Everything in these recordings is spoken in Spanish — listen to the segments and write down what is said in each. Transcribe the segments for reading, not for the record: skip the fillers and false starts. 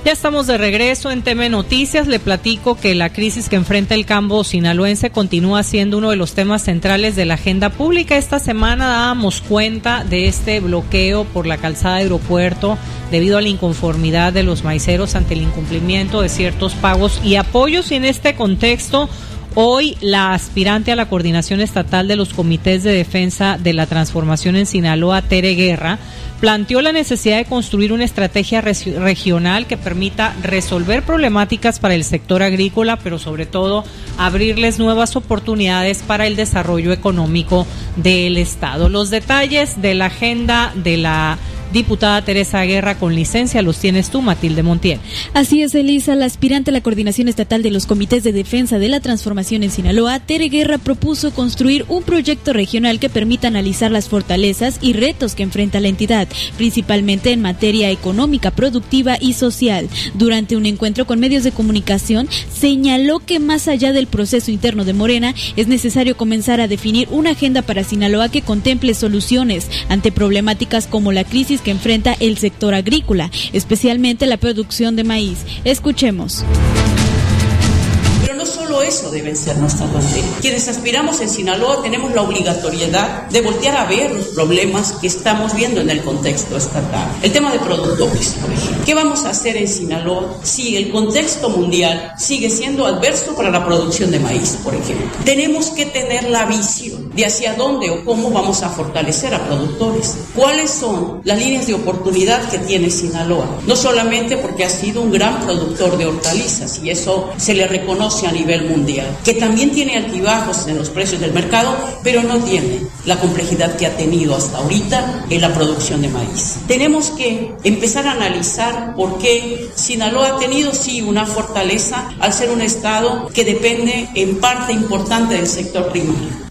Ya estamos de regreso en TM Noticias. Le platico que la crisis que enfrenta el campo sinaloense continúa siendo uno de los temas centrales de la agenda pública. Esta semana dábamos cuenta de este bloqueo por la calzada de Aeropuerto debido a la inconformidad de los maiceros ante el incumplimiento de ciertos pagos y apoyos. Y en este contexto, hoy la aspirante a la coordinación estatal de los comités de defensa de la transformación en Sinaloa, Tere Guerra, planteó la necesidad de construir una estrategia regional que permita resolver problemáticas para el sector agrícola, pero sobre todo abrirles nuevas oportunidades para el desarrollo económico del Estado. Los detalles de la agenda de la diputada Teresa Guerra con licencia los tienes tú, Matilde Montiel. Así es, Elisa. La aspirante a la coordinación estatal de los comités de defensa de la transformación en Sinaloa, Tere Guerra, propuso construir un proyecto regional que permita analizar las fortalezas y retos que enfrenta la entidad, principalmente en materia económica, productiva y social. Durante un encuentro con medios de comunicación, señaló que más allá del proceso interno de Morena, es necesario comenzar a definir una agenda para Sinaloa que contemple soluciones ante problemáticas como la crisis que enfrenta el sector agrícola, especialmente la producción de maíz. Escuchemos. Pero no solo eso deben ser nuestras banderas. Quienes aspiramos en Sinaloa tenemos la obligatoriedad de voltear a ver los problemas que estamos viendo en el contexto estatal. El tema de productores, por ejemplo. ¿Qué vamos a hacer en Sinaloa si el contexto mundial sigue siendo adverso para la producción de maíz, por ejemplo? Tenemos que tener la visión de hacia dónde o cómo vamos a fortalecer a productores. ¿Cuáles son las líneas de oportunidad que tiene Sinaloa? No solamente porque ha sido un gran productor de hortalizas, y eso se le reconoce a nivel mundial, que también tiene altibajos en los precios del mercado, pero no tiene la complejidad que ha tenido hasta ahorita en la producción de maíz. Tenemos que empezar a analizar por qué Sinaloa ha tenido sí una fortaleza al ser un estado que depende en parte importante del sector primario.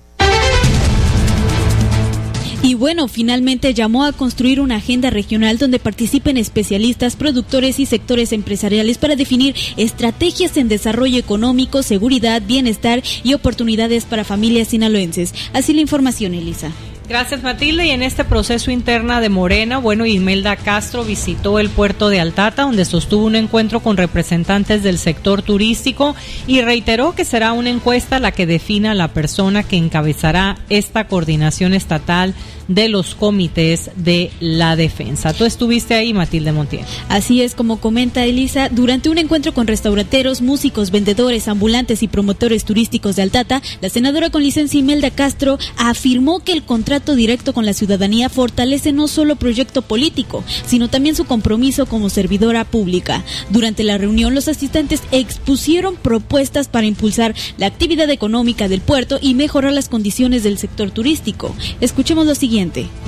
Y bueno, finalmente llamó a construir una agenda regional donde participen especialistas, productores y sectores empresariales para definir estrategias en desarrollo económico, seguridad, bienestar y oportunidades para familias sinaloenses. Así la información, Elisa. Gracias, Matilde. Y en este proceso interna de Morena, Imelda Castro visitó el puerto de Altata, donde sostuvo un encuentro con representantes del sector turístico y reiteró que será una encuesta la que defina la persona que encabezará esta coordinación estatal de los comités de la defensa. Tú estuviste ahí, Matilde Montiel. Así es, como comenta Elisa, durante un encuentro con restauranteros, músicos, vendedores, ambulantes y promotores turísticos de Altata, la senadora con licencia Imelda Castro afirmó que el contrato directo con la ciudadanía fortalece no solo proyecto político, sino también su compromiso como servidora pública. Durante la reunión, los asistentes expusieron propuestas para impulsar la actividad económica del puerto y mejorar las condiciones del sector turístico. Escuchemos lo siguiente.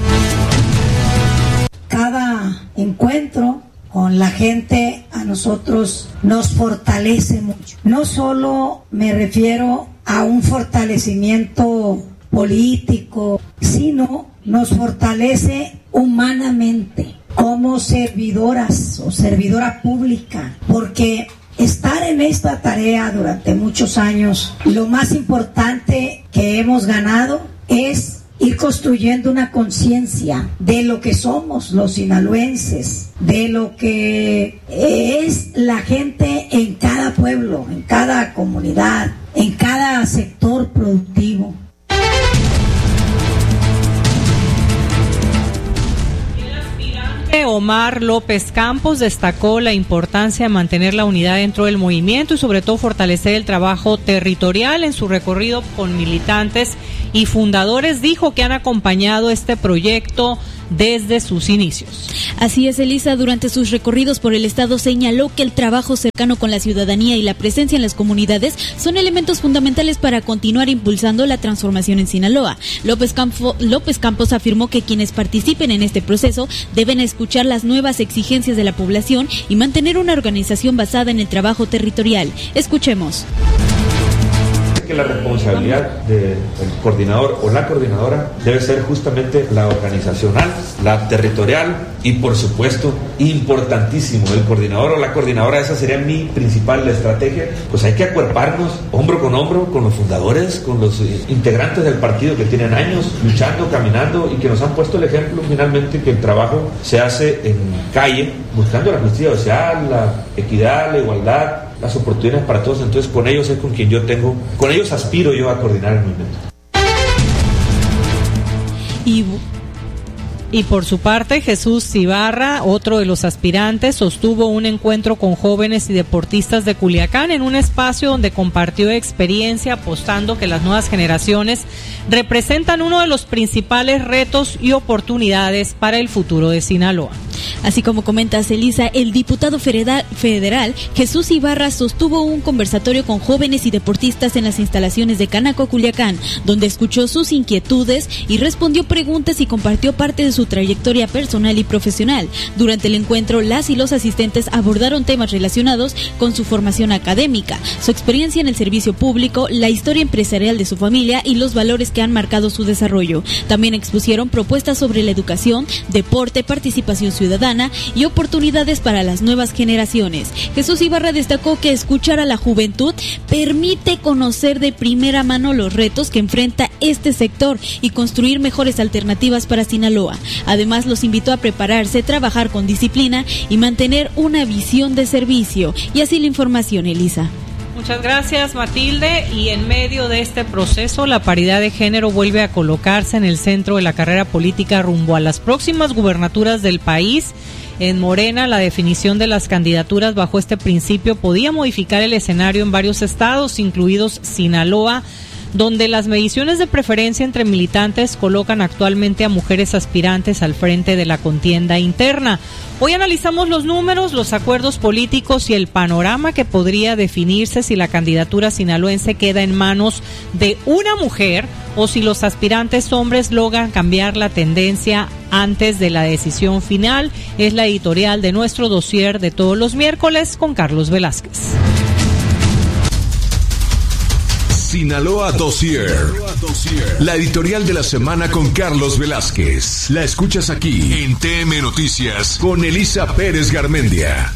Cada encuentro con la gente a nosotros nos fortalece mucho. No solo me refiero a un fortalecimiento político, sino nos fortalece humanamente como servidoras o servidora pública, porque estar en esta tarea durante muchos años, lo más importante que hemos ganado es ir construyendo una conciencia de lo que somos los sinaloenses, de lo que es la gente en cada pueblo, en cada comunidad, en cada sector productivo. Omar López Campos destacó la importancia de mantener la unidad dentro del movimiento y sobre todo fortalecer el trabajo territorial. En su recorrido con militantes y fundadores, dijo que han acompañado este proyecto desde sus inicios. Así es, Elisa. Durante sus recorridos por el estado señaló que el trabajo cercano con la ciudadanía y la presencia en las comunidades son elementos fundamentales para continuar impulsando la transformación en Sinaloa. López Campos afirmó que quienes participen en este proceso deben escuchar las nuevas exigencias de la población y mantener una organización basada en el trabajo territorial. Escuchemos. Que la responsabilidad del coordinador o la coordinadora debe ser justamente la organizacional, la territorial y por supuesto importantísimo. El coordinador o la coordinadora, esa sería mi principal estrategia. Pues hay que acuerparnos hombro con los fundadores, con los integrantes del partido que tienen años luchando, caminando y que nos han puesto el ejemplo finalmente que el trabajo se hace en calle, buscando la justicia social, la equidad, la igualdad, las oportunidades para todos. Entonces con ellos es con quien con ellos aspiro yo a coordinar el movimiento. Y por su parte, Jesús Ibarra, otro de los aspirantes, sostuvo un encuentro con jóvenes y deportistas de Culiacán en un espacio donde compartió experiencia, apostando que las nuevas generaciones representan uno de los principales retos y oportunidades para el futuro de Sinaloa. Así como comenta Celisa, el diputado federal Jesús Ibarra sostuvo un conversatorio con jóvenes y deportistas en las instalaciones de Canaco, Culiacán, donde escuchó sus inquietudes y respondió preguntas y compartió parte de su trayectoria personal y profesional. Durante el encuentro, las y los asistentes abordaron temas relacionados con su formación académica, su experiencia en el servicio público, la historia empresarial de su familia y los valores que han marcado su desarrollo. También expusieron propuestas sobre la educación, deporte, participación ciudadana y oportunidades para las nuevas generaciones. Jesús Ibarra destacó que escuchar a la juventud permite conocer de primera mano los retos que enfrenta este sector y construir mejores alternativas para Sinaloa. Además, los invitó a prepararse, trabajar con disciplina y mantener una visión de servicio. Y así la información, Elisa. Muchas gracias, Matilde. Y en medio de este proceso, la paridad de género vuelve a colocarse en el centro de la carrera política rumbo a las próximas gubernaturas del país. En Morena, la definición de las candidaturas bajo este principio podía modificar el escenario en varios estados, incluidos Sinaloa, donde las mediciones de preferencia entre militantes colocan actualmente a mujeres aspirantes al frente de la contienda interna. Hoy analizamos los números, los acuerdos políticos y el panorama que podría definirse si la candidatura sinaloense queda en manos de una mujer o si los aspirantes hombres logran cambiar la tendencia antes de la decisión final. Es la editorial de nuestro dossier de todos los miércoles con Carlos Velázquez. Sinaloa Dossier. La editorial de la semana con Carlos Velázquez. La escuchas aquí en TM Noticias con Elisa Pérez Garmendia.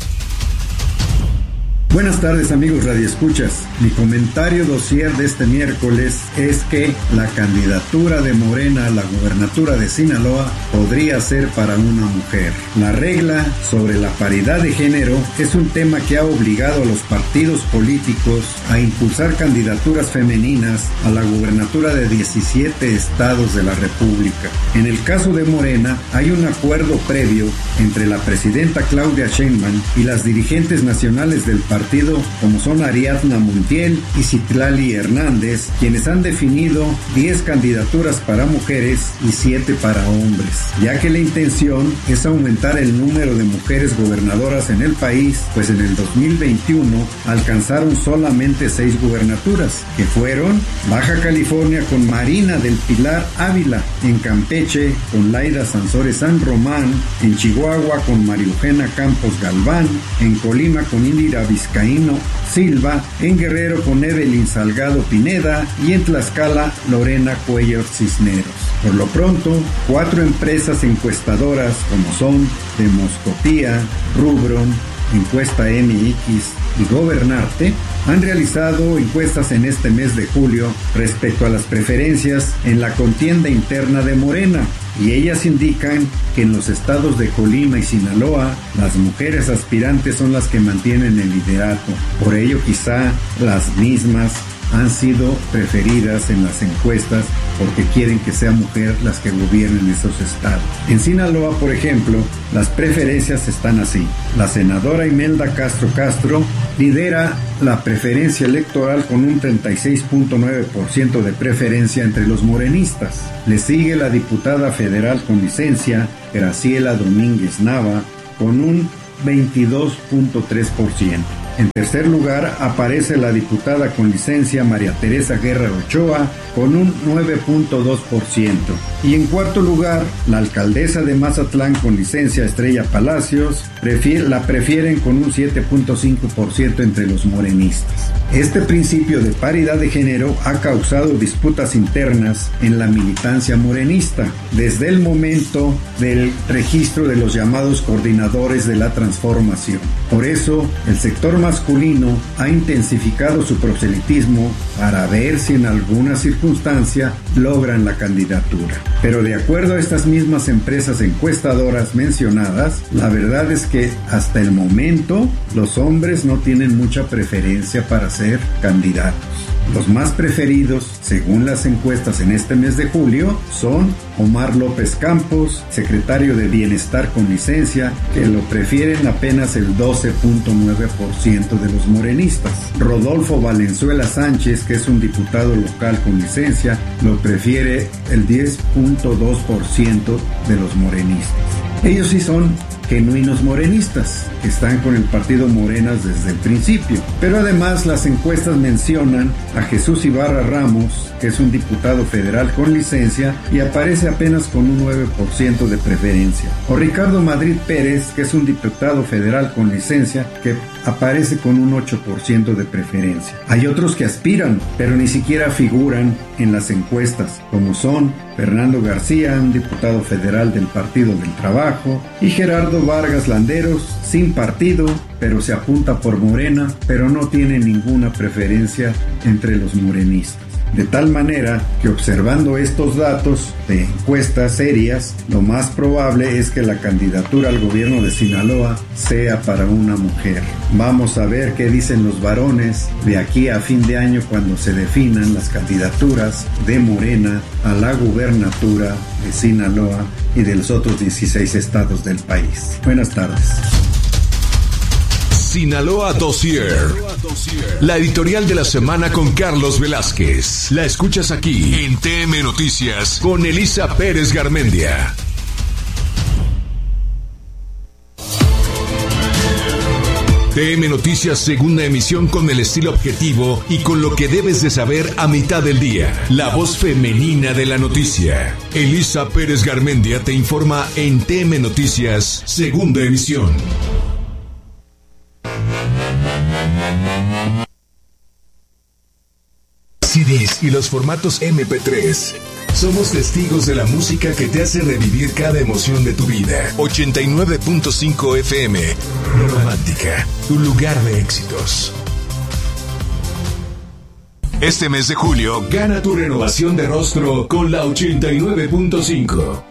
Buenas tardes, amigos radioescuchas. Mi comentario dossier de este miércoles es que la candidatura de Morena a la gubernatura de Sinaloa podría ser para una mujer. La regla sobre la paridad de género es un tema que ha obligado a los partidos políticos a impulsar candidaturas femeninas a la gubernatura de 17 estados de la República. En el caso de Morena, hay un acuerdo previo entre la presidenta Claudia Sheinbaum y las dirigentes nacionales del partido, como son Ariadna Montiel y Citlali Hernández, quienes han definido 10 candidaturas para mujeres y 7 para hombres, ya que la intención es aumentar el número de mujeres gobernadoras en el país, pues en el 2021 alcanzaron solamente 6 gubernaturas, que fueron Baja California con Marina del Pilar Ávila, en Campeche con Laida Sansores San Román, en Chihuahua con María Eugenia Campos Galván, en Colima con Indira Vizcaíno Silva, en Guerrero con Evelyn Salgado Pineda y en Tlaxcala Lorena Cuellar Cisneros. Por lo pronto, 4 empresas encuestadoras como son Demoscopía, Rubron, Encuesta MX y Gobernarte han realizado encuestas en este mes de julio respecto a las preferencias en la contienda interna de Morena, y ellas indican que en los estados de Colima y Sinaloa las mujeres aspirantes son las que mantienen el liderato. Por ello quizá las mismas han sido preferidas en las encuestas porque quieren que sea mujer las que gobiernen esos estados. En Sinaloa, por ejemplo, las preferencias están así. La senadora Imelda Castro lidera la preferencia electoral con un 36.9% de preferencia entre los morenistas. Le sigue la diputada federal con licencia, Graciela Domínguez Nava, con un 22.3%. En tercer lugar aparece la diputada con licencia María Teresa Guerra Ochoa con un 9.2%. Y en cuarto lugar, la alcaldesa de Mazatlán con licencia Estrella Palacios la prefieren con un 7.5% entre los morenistas. Este principio de paridad de género ha causado disputas internas en la militancia morenista desde el momento del registro de los llamados coordinadores de la transformación. Por eso, el sector masculino ha intensificado su proselitismo para ver si en alguna circunstancia logran la candidatura. Pero de acuerdo a estas mismas empresas encuestadoras mencionadas, la verdad es que hasta el momento los hombres no tienen mucha preferencia para ser candidatos. Los más preferidos, según las encuestas en este mes de julio, son Omar López Campos, secretario de Bienestar con licencia, que lo prefieren apenas el 12.9% de los morenistas. Rodolfo Valenzuela Sánchez, que es un diputado local con licencia, lo prefiere el 10.2% de los morenistas. Ellos sí son genuinos morenistas, que están con el partido Morenas desde el principio. Pero además las encuestas mencionan a Jesús Ibarra Ramos, que es un diputado federal con licencia y aparece apenas con un 9% de preferencia. O Ricardo Madrid Pérez, que es un diputado federal con licencia, que aparece con un 8% de preferencia. Hay otros que aspiran, pero ni siquiera figuran en las encuestas, como son Fernando García, un diputado federal del Partido del Trabajo, y Gerardo Vargas Landeros, sin partido, pero se apunta por Morena, pero no tiene ninguna preferencia entre los morenistas. De tal manera que observando estos datos de encuestas serias, lo más probable es que la candidatura al gobierno de Sinaloa sea para una mujer. Vamos a ver qué dicen los varones de aquí a fin de año cuando se definan las candidaturas de Morena a la gubernatura de Sinaloa y de los otros 16 estados del país. Buenas tardes. Sinaloa Dossier. La editorial de la semana con Carlos Velázquez. La escuchas aquí en TM Noticias con Elisa Pérez Garmendia. TM Noticias, segunda emisión con el estilo objetivo y con lo que debes de saber a mitad del día. La voz femenina de la noticia. Elisa Pérez Garmendia te informa en TM Noticias, segunda emisión. CDs y los formatos MP3. Somos testigos de la música que te hace revivir cada emoción de tu vida. 89.5 FM. Romántica, tu lugar de éxitos. Este mes de julio, gana tu renovación de rostro con la 89.5.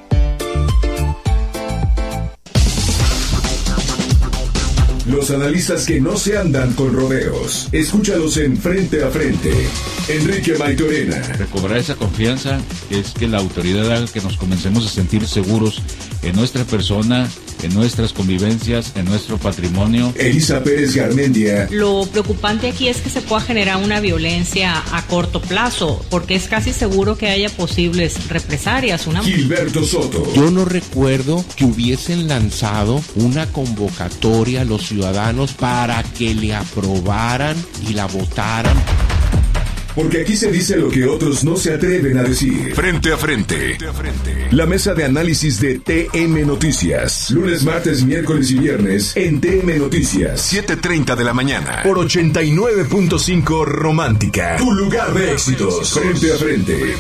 Los analistas que no se andan con rodeos. Escúchalos en Frente a Frente. Enrique Maitorena. Recobrar esa confianza es que la autoridad haga que nos comencemos a sentir seguros en nuestra persona, en nuestras convivencias, en nuestro patrimonio. Elisa Pérez Garmendia. Lo preocupante aquí es que se pueda generar una violencia a corto plazo, porque es casi seguro que haya posibles represalias. Gilberto Soto. Yo no recuerdo que hubiesen lanzado una convocatoria a los ciudadanos para que le aprobaran y la votaran. Porque aquí se dice lo que otros no se atreven a decir. Frente a Frente. La mesa de análisis de TM Noticias. Lunes, martes, miércoles y viernes en TM Noticias. 7:30 de la mañana. Por 89.5 Romántica. Tu lugar de éxitos. Frente a Frente.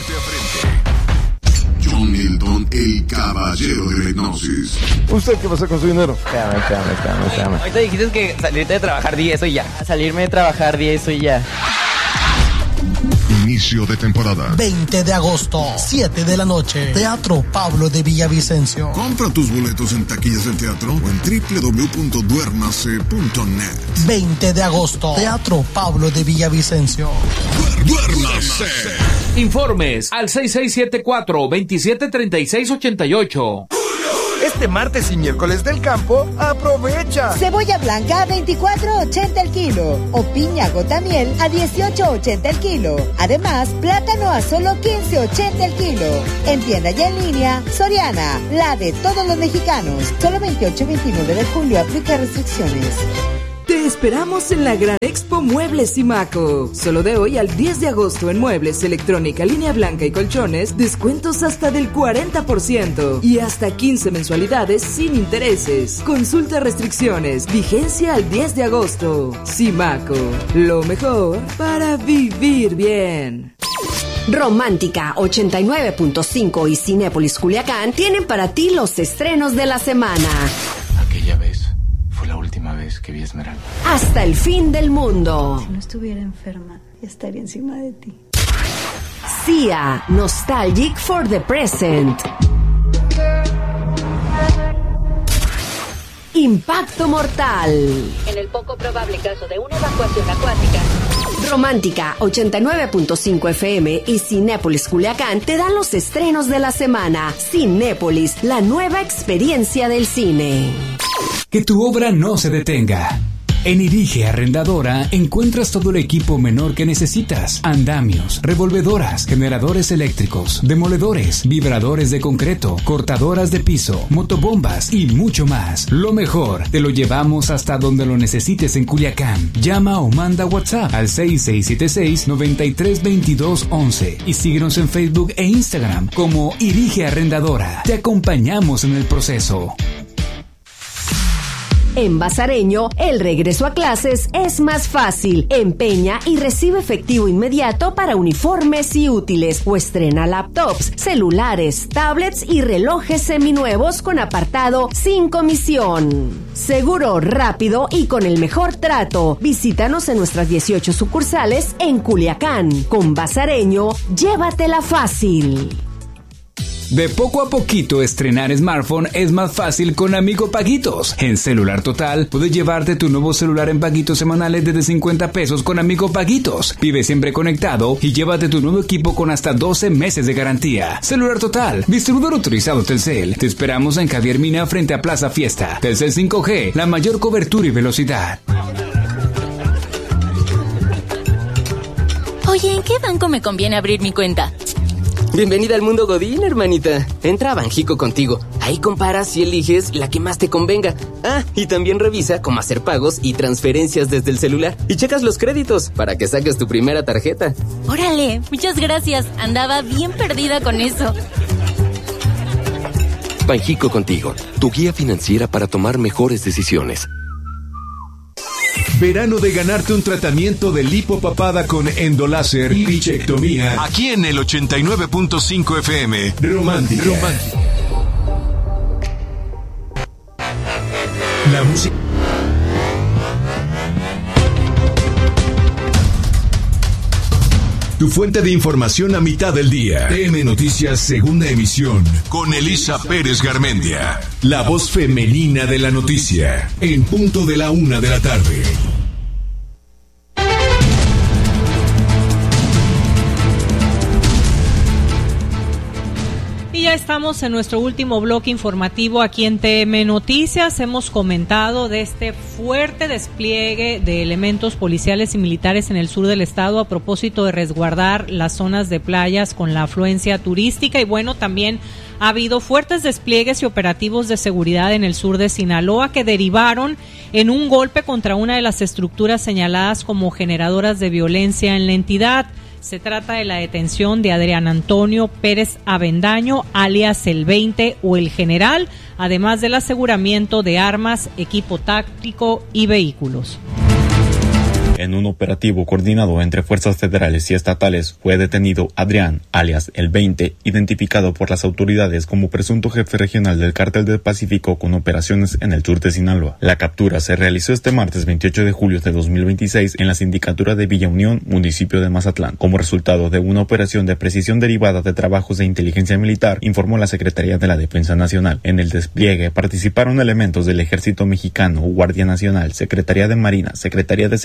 John Milton, el caballero de la hipnosis. ¿Usted qué pasa con su dinero? Espérame. Ahorita dijiste que salirte de trabajar 10 y ya. Salirme de trabajar 10 y ya. Inicio de temporada. 20 de agosto, 7 de la noche. Teatro Pablo de Villavicencio. Compra tus boletos en taquillas del teatro o en www.duernase.net. 20 de agosto, Teatro Pablo de Villavicencio. ¡Duernase! Informes al 6674-273688. Este martes y miércoles del campo, aprovecha. Cebolla blanca a 24.80 el kilo o piña gotamiel a 18.80 el kilo. Además, plátano a solo 15.80 el kilo. En tienda y en línea, Soriana, la de todos los mexicanos. Solo 28 y 29 de julio, aplica restricciones. Te esperamos en la Gran Expo Muebles Simaco. Solo de hoy al 10 de agosto en muebles, electrónica, línea blanca y colchones, descuentos hasta del 40% y hasta 15 mensualidades sin intereses. Consulta restricciones, vigencia al 10 de agosto. Simaco, lo mejor para vivir bien. Romántica 89.5 y Cinépolis Culiacán tienen para ti los estrenos de la semana. Aquella vez fue la última vez que vi a Esmeralda. Hasta el fin del mundo. Si no estuviera enferma, ya estaría encima de ti. Sia, Nostalgic for the Present. Impacto Mortal. En el poco probable caso de una evacuación acuática. Romántica 89.5 FM y Cinépolis Culiacán te dan los estrenos de la semana. Cinépolis, la nueva experiencia del cine. Que tu obra no se detenga. En Irige Arrendadora encuentras todo el equipo menor que necesitas. Andamios, revolvedoras, generadores eléctricos, demoledores, vibradores de concreto, cortadoras de piso, motobombas y mucho más. Lo mejor, te lo llevamos hasta donde lo necesites en Culiacán. Llama o manda WhatsApp al 6676-932211 y síguenos en Facebook e Instagram como Irige Arrendadora. Te acompañamos en el proceso. En Bazareño, el regreso a clases es más fácil. Empeña y recibe efectivo inmediato para uniformes y útiles o estrena laptops, celulares, tablets y relojes seminuevos con apartado sin comisión. Seguro, rápido y con el mejor trato. Visítanos en nuestras 18 sucursales en Culiacán. Con Bazareño, llévatela fácil. De poco a poquito estrenar smartphone es más fácil con Amigo Paguitos. En Celular Total puedes llevarte tu nuevo celular en paguitos semanales desde 50 pesos con Amigo Paguitos. Vive siempre conectado y llévate tu nuevo equipo con hasta 12 meses de garantía. Celular Total, distribuidor autorizado Telcel. Te esperamos en Javier Mina frente a Plaza Fiesta. Telcel 5G, la mayor cobertura y velocidad. Oye, ¿en qué banco me conviene abrir mi cuenta? Bienvenida al mundo Godín, hermanita. Entra a Banjico Contigo. Ahí comparas y eliges la que más te convenga. Ah, y también revisa cómo hacer pagos y transferencias desde el celular. Y checas los créditos para que saques tu primera tarjeta. Órale, muchas gracias. Andaba bien perdida con eso. Banjico Contigo, tu guía financiera para tomar mejores decisiones. Verano de ganarte un tratamiento de lipopapada con endoláser y bichectomía. Aquí en el 89.5 FM. Romántica. La música. Tu fuente de información a mitad del día. TM Noticias, segunda emisión. Con Elisa Pérez Garmendia. La voz femenina de la noticia. En punto de la 1 de la tarde. Y ya estamos en nuestro último bloque informativo aquí en TM Noticias. Hemos comentado de este fuerte despliegue de elementos policiales y militares en el sur del estado a propósito de resguardar las zonas de playas con la afluencia turística. Y bueno, también ha habido fuertes despliegues y operativos de seguridad en el sur de Sinaloa que derivaron en un golpe contra una de las estructuras señaladas como generadoras de violencia en la entidad. Se trata de la detención de Adrián Antonio Pérez Avendaño, alias el 20 o el General, además del aseguramiento de armas, equipo táctico y vehículos. En un operativo coordinado entre fuerzas federales y estatales fue detenido Adrián, alias el 20, identificado por las autoridades como presunto jefe regional del Cártel del Pacífico con operaciones en el sur de Sinaloa. La captura se realizó este martes 28 de julio de 2026 en la sindicatura de Villa Unión, municipio de Mazatlán, como resultado de una operación de precisión derivada de trabajos de inteligencia militar, informó la Secretaría de la Defensa Nacional. En el despliegue participaron elementos del Ejército Mexicano, Guardia Nacional, Secretaría de Marina, Secretaría de Seguridad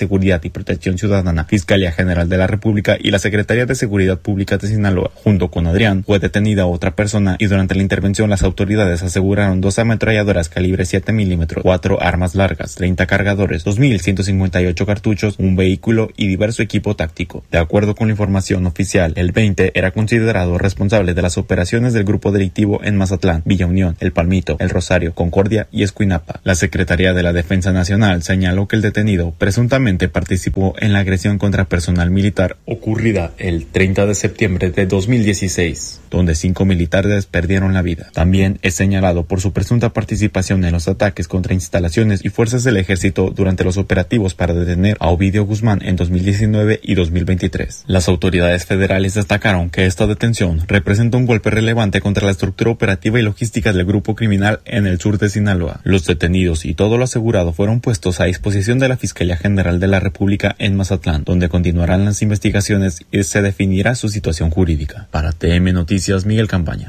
y Protección Ciudadana, Fiscalía General de la República y la Secretaría de Seguridad Pública de Sinaloa. Junto con Adrián, fue detenida otra persona y durante la intervención las autoridades aseguraron 2 ametralladoras calibre 7 milímetros, 4 armas largas, 30 cargadores, 2.158 cartuchos, un vehículo y diverso equipo táctico. De acuerdo con la información oficial, el 20 era considerado responsable de las operaciones del grupo delictivo en Mazatlán, Villa Unión, El Palmito, El Rosario, Concordia y Escuinapa. La Secretaría de la Defensa Nacional señaló que el detenido presuntamente participó en la agresión contra personal militar ocurrida el 30 de septiembre de 2016, donde 5 militares perdieron la vida. También es señalado por su presunta participación en los ataques contra instalaciones y fuerzas del ejército durante los operativos para detener a Ovidio Guzmán en 2019 y 2023. Las autoridades federales destacaron que esta detención representa un golpe relevante contra la estructura operativa y logística del grupo criminal en el sur de Sinaloa. Los detenidos y todo lo asegurado fueron puestos a disposición de la Fiscalía General de la República en Mazatlán, donde continuarán las investigaciones y se definirá su situación jurídica. Para TM Noticias, Miguel Campaña.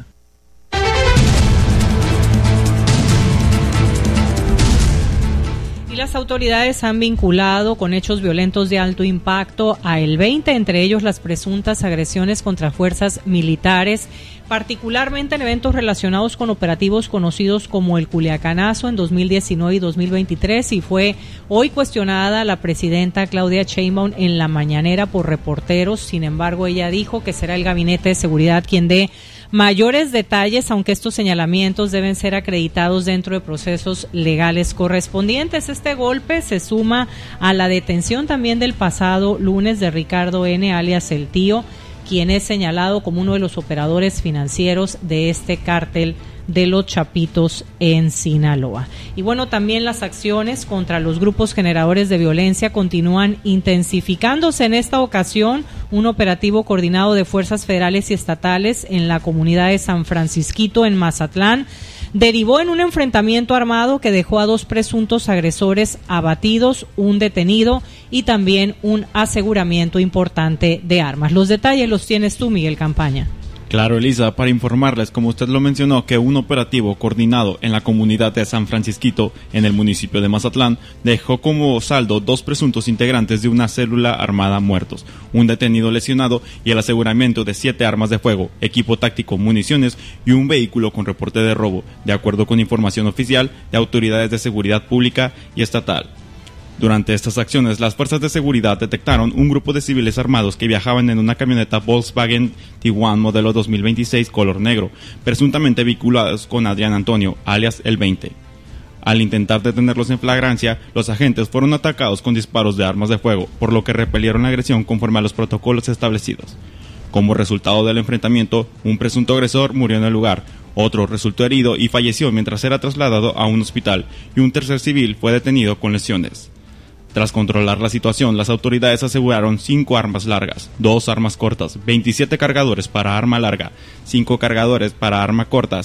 Las autoridades han vinculado con hechos violentos de alto impacto a el 20, entre ellos las presuntas agresiones contra fuerzas militares, particularmente en eventos relacionados con operativos conocidos como el Culiacanazo en 2019 y 2023, y fue hoy cuestionada la presidenta Claudia Sheinbaum en la mañanera por reporteros. Sin embargo, ella dijo que será el Gabinete de Seguridad quien dé mayores detalles, aunque estos señalamientos deben ser acreditados dentro de procesos legales correspondientes. Este golpe se suma a la detención también del pasado lunes de Ricardo N., alias El Tío, quien es señalado como uno de los operadores financieros de este cártel de los Chapitos en Sinaloa. Y bueno, también las acciones contra los grupos generadores de violencia continúan intensificándose. En esta ocasión, un operativo coordinado de fuerzas federales y estatales en la comunidad de San Francisquito, en Mazatlán, derivó en un enfrentamiento armado que dejó a 2 presuntos agresores abatidos, un detenido y también un aseguramiento importante de armas. Los detalles los tienes tú, Miguel Campaña. Claro, Elisa, para informarles, como usted lo mencionó, que un operativo coordinado en la comunidad de San Francisquito, en el municipio de Mazatlán, dejó como saldo 2 presuntos integrantes de una célula armada muertos, un detenido lesionado y el aseguramiento de 7 armas de fuego, equipo táctico, municiones y un vehículo con reporte de robo, de acuerdo con información oficial de autoridades de seguridad pública y estatal. Durante estas acciones, las fuerzas de seguridad detectaron un grupo de civiles armados que viajaban en una camioneta Volkswagen Tiguan modelo 2026 color negro, presuntamente vinculados con Adrián Antonio, alias El 20. Al intentar detenerlos en flagrancia, los agentes fueron atacados con disparos de armas de fuego, por lo que repelieron la agresión conforme a los protocolos establecidos. Como resultado del enfrentamiento, un presunto agresor murió en el lugar, otro resultó herido y falleció mientras era trasladado a un hospital, y un tercer civil fue detenido con lesiones. Tras controlar la situación, las autoridades aseguraron 5 armas largas, 2 armas cortas, 27 cargadores para arma larga, 5 cargadores para arma corta,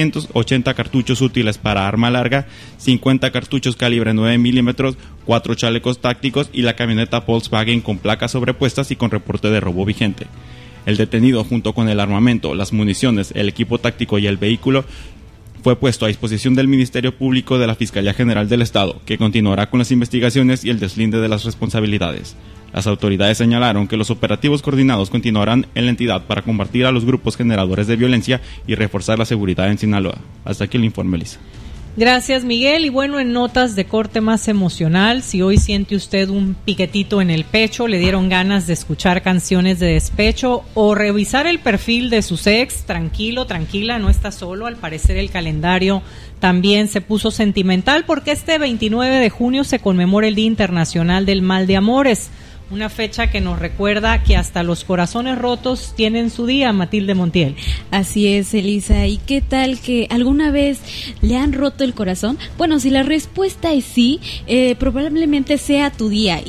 780 cartuchos útiles para arma larga, 50 cartuchos calibre 9 milímetros, 4 chalecos tácticos y la camioneta Volkswagen con placas sobrepuestas y con reporte de robo vigente. El detenido, junto con el armamento, las municiones, el equipo táctico y el vehículo, fue puesto a disposición del Ministerio Público de la Fiscalía General del Estado, que continuará con las investigaciones y el deslinde de las responsabilidades. Las autoridades señalaron que los operativos coordinados continuarán en la entidad para combatir a los grupos generadores de violencia y reforzar la seguridad en Sinaloa. Hasta aquí el informe, Lisa. Gracias, Miguel. Y bueno, en notas de corte más emocional, si hoy siente usted un piquetito en el pecho, le dieron ganas de escuchar canciones de despecho o revisar el perfil de sus ex, tranquilo, tranquila, no está solo. Al parecer el calendario también se puso sentimental porque este 29 de junio se conmemora el Día Internacional del Mal de Amores. Una fecha que nos recuerda que hasta los corazones rotos tienen su día, Matilde Montiel. Así es, Elisa. ¿Y qué tal que alguna vez le han roto el corazón? Bueno, si la respuesta es sí, probablemente sea tu día.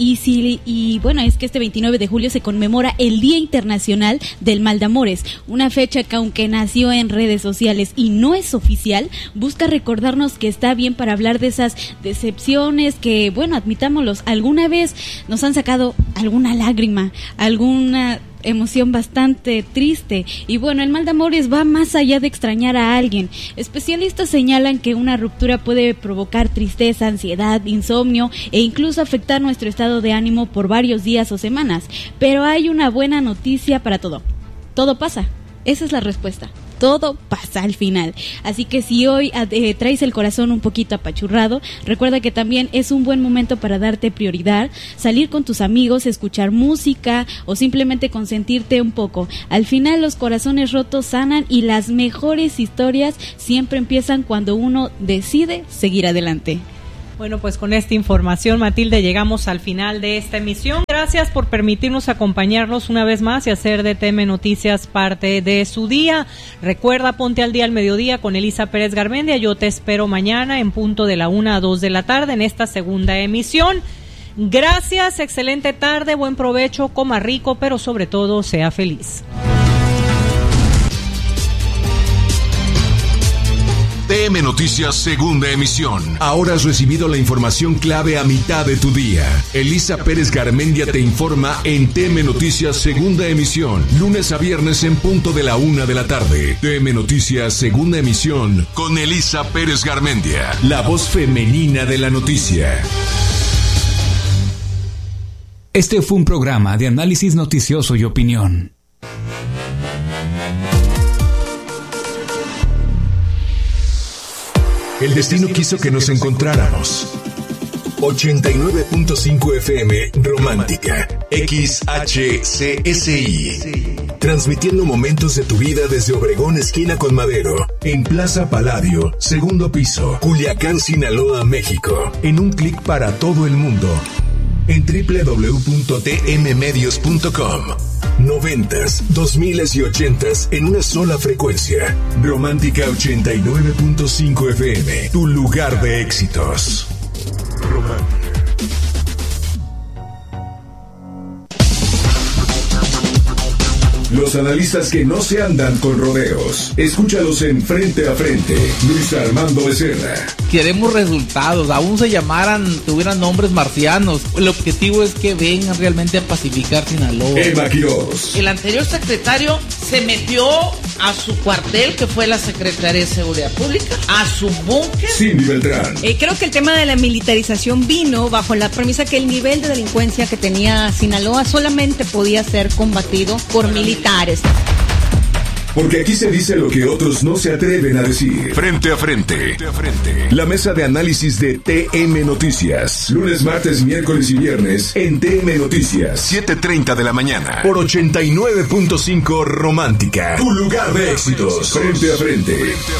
Y bueno, es que este 29 de julio se conmemora el Día Internacional del Mal de Amores. Una fecha que, aunque nació en redes sociales y no es oficial, busca recordarnos que está bien para hablar de esas decepciones que, bueno, admitámoslos, alguna vez nos han sacado alguna lágrima, alguna emoción bastante triste. Y bueno, el mal de amores va más allá de extrañar a alguien. Especialistas señalan que una ruptura puede provocar tristeza, ansiedad, insomnio e incluso afectar nuestro estado de ánimo por varios días o semanas. Pero hay una buena noticia para todo. Todo pasa. Esa es la respuesta. Todo pasa al final. Así que si hoy traes el corazón un poquito apachurrado, recuerda que también es un buen momento para darte prioridad, salir con tus amigos, escuchar música o simplemente consentirte un poco. Al final los corazones rotos sanan y las mejores historias siempre empiezan cuando uno decide seguir adelante. Bueno, pues con esta información, Matilde, llegamos al final de esta emisión. Gracias por permitirnos acompañarnos una vez más y hacer de TM Noticias parte de su día. Recuerda, ponte al día al mediodía con Elisa Pérez Garmendia. Yo te espero mañana en punto de la 1 a 2 de la tarde en esta segunda emisión. Gracias, excelente tarde, buen provecho, coma rico, pero sobre todo sea feliz. TM Noticias, segunda emisión. Ahora has recibido la información clave a mitad de tu día. Elisa Pérez Garmendia te informa en TM Noticias, segunda emisión. Lunes a viernes en punto de la 1 de la tarde. TM Noticias, segunda emisión. Con Elisa Pérez Garmendia, la voz femenina de la noticia. Este fue un programa de análisis noticioso y opinión. El destino quiso que nos encontráramos. 89.5 FM Romántica, XHCSI. Transmitiendo momentos de tu vida desde Obregón, esquina con Madero, en Plaza Palladio, segundo piso, Culiacán, Sinaloa, México. En un clic para todo el mundo. En www.tmmedios.com. 90s, 2000s y 80s en una sola frecuencia. Romántica 89.5 FM, tu lugar de éxitos. Romántica. Los analistas que no se andan con rodeos. Escúchalos en Frente a Frente. Luis Armando Becerra. Queremos resultados, aún se tuvieran nombres marcianos. El objetivo es que vengan realmente a pacificar Sinaloa. Emma Quiroz. El anterior secretario se metió a su cuartel, que fue la Secretaría de Seguridad Pública, a su búnker. Cindy Beltrán. Creo que el tema de la militarización vino bajo la premisa que el nivel de delincuencia que tenía Sinaloa solamente podía ser combatido por militares. Porque aquí se dice lo que otros no se atreven a decir. Frente a frente. La mesa de análisis de TM Noticias. Lunes, martes, miércoles y viernes en TM Noticias. 7:30 de la mañana. Por 89.5 Romántica. Tu lugar de éxitos. Frente a frente.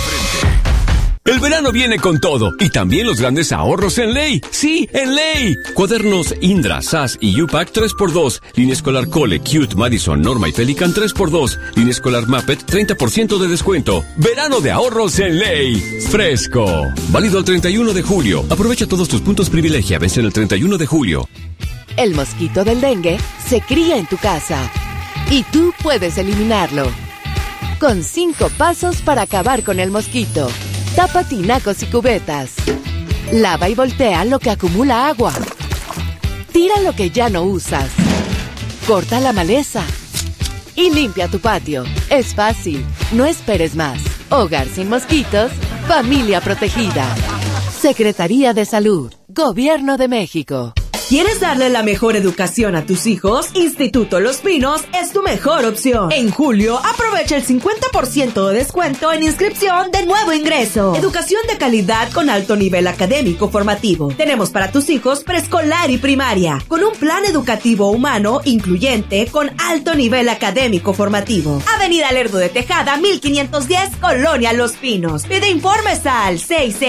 El verano viene con todo y también los grandes ahorros en Ley. Sí, en Ley. Cuadernos Indra, SAS y U-Pack 3x2. Línea escolar Cole, Cute, Madison, Norma y Pelican 3x2. Línea escolar Muppet 30% de descuento. Verano de ahorros en Ley. Fresco. Válido al 31 de julio. Aprovecha todos tus puntos privilegia. Vence el 31 de julio. El mosquito del dengue se cría en tu casa y tú puedes eliminarlo. Con 5 pasos para acabar con el mosquito. Tapa tinacos y cubetas. Lava y voltea lo que acumula agua. Tira lo que ya no usas. Corta la maleza. Y limpia tu patio. Es fácil. No esperes más. Hogar sin mosquitos. Familia protegida. Secretaría de Salud. Gobierno de México. ¿Quieres darle la mejor educación a tus hijos? Instituto Los Pinos es tu mejor opción. En julio, aprovecha el 50% de descuento en inscripción de nuevo ingreso. Educación de calidad con alto nivel académico formativo. Tenemos para tus hijos preescolar y primaria, con un plan educativo humano incluyente con alto nivel académico formativo. Avenida Lerdo de Tejada, 1510, Colonia Los Pinos. Pide informes al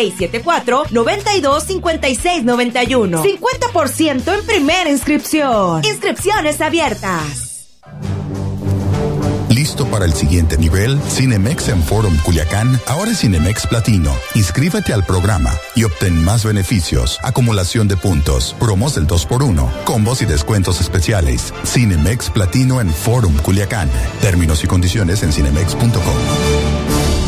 6674-925691. 50% en primera inscripción. Inscripciones abiertas. ¿Listo para el siguiente nivel? Cinemex en Forum Culiacán ahora es Cinemex Platino. Inscríbete al programa y obtén más beneficios, acumulación de puntos, promos del 2x1, combos y descuentos especiales. Cinemex Platino en Forum Culiacán. Términos y condiciones en cinemex.com.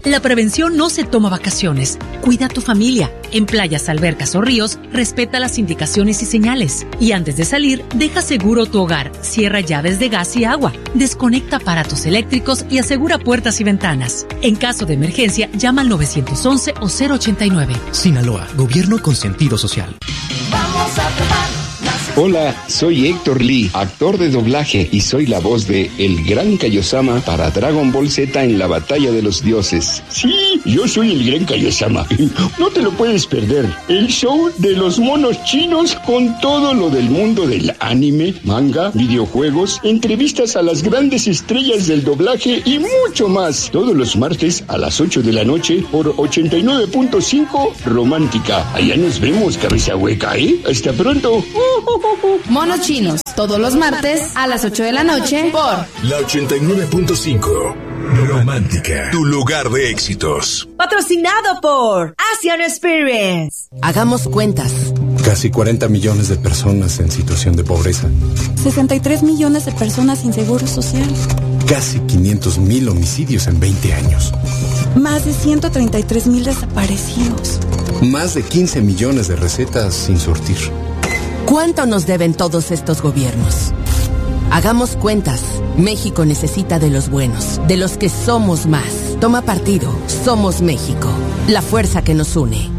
La prevención no se toma vacaciones. Cuida a tu familia. En playas, albercas o ríos, respeta las indicaciones y señales. Y antes de salir, deja seguro tu hogar. Cierra llaves de gas y agua. Desconecta aparatos eléctricos y asegura puertas y ventanas. En caso de emergencia, llama al 911 o 089. Sinaloa, gobierno con sentido social. Vamos a probar. Hola, soy Héctor Lee, actor de doblaje, y soy la voz de El Gran Kaiosama para Dragon Ball Z en la Batalla de los Dioses. Sí, yo soy el Gran Kaiosama. No te lo puedes perder. El show de los monos chinos con todo lo del mundo del anime, manga, videojuegos, entrevistas a las grandes estrellas del doblaje y mucho más. Todos los martes a las 8 de la noche por 89.5 Romántica. Allá nos vemos, cabeza hueca, ¿eh? Hasta pronto. Monos Chinos, todos los martes a las 8 de la noche por la 89.5 Romántica, tu lugar de éxitos. Patrocinado por Asian Experience. Hagamos cuentas. Casi 40 millones de personas en situación de pobreza. 63 millones de personas sin seguro social. Casi 500,000 homicidios en 20 años. Más de 133,000 desaparecidos. Más de 15 millones de recetas sin surtir. ¿Cuánto nos deben todos estos gobiernos? Hagamos cuentas. México necesita de los buenos, de los que somos más. Toma partido. Somos México. La fuerza que nos une.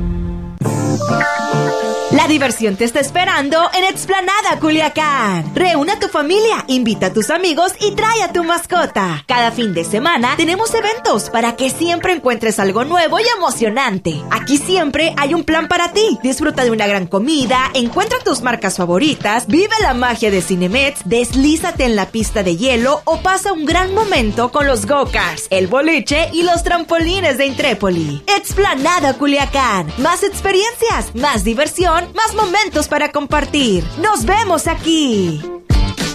La diversión te está esperando en Explanada Culiacán. Reúne a tu familia, invita a tus amigos y trae a tu mascota. Cada fin de semana tenemos eventos para que siempre encuentres algo nuevo y emocionante. Aquí siempre hay un plan para ti. Disfruta de una gran comida, encuentra tus marcas favoritas, vive la magia de Cinemex, deslízate en la pista de hielo o pasa un gran momento con los go-karts, el boliche y los trampolines de Intrépoli. Explanada Culiacán. Más experiencias, más diversión, más momentos para compartir. ¡Nos vemos aquí!